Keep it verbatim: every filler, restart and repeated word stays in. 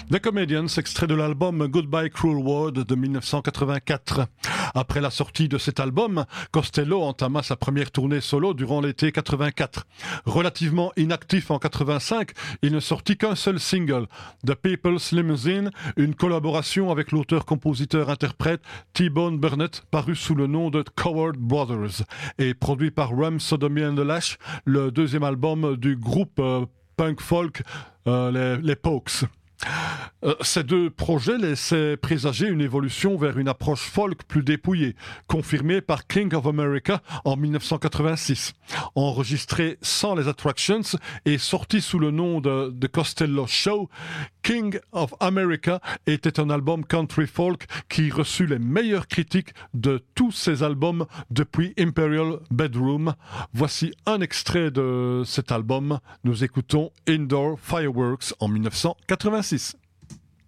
The Comedians, extrait de l'album Goodbye Cruel World de mille neuf cent quatre-vingt-quatre. Après la sortie de cet album, Costello entama sa première tournée solo durant l'été quatre-vingt-quatre. Relativement inactif en quatre-vingt-cinq, il ne sortit qu'un seul single, The People's Limousine, une collaboration avec l'auteur-compositeur-interprète T-Bone Burnett, paru sous le nom de Coward Brothers, et produit par Rum Sodomy and the Lash, le deuxième album du groupe euh, punk folk euh, les, les Pokes. Euh, ces deux projets laissaient présager une évolution vers une approche folk plus dépouillée, confirmée par King of America en mille neuf cent quatre-vingt-six. Enregistré sans les Attractions et sorti sous le nom de The Costello Show, King of America était un album country folk qui reçut les meilleures critiques de tous ses albums depuis Imperial Bedroom. Voici un extrait de cet album. Nous écoutons Indoor Fireworks en mille neuf cent quatre-vingt-six.